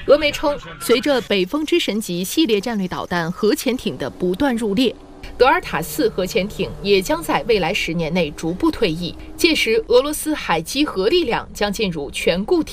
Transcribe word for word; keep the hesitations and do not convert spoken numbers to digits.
俄媒称，随着北风之神级系列战略导弹核潜艇的不断入列，德尔塔四核潜艇也将在未来十年内逐步退役，届时俄罗斯海基核力量将进入全固体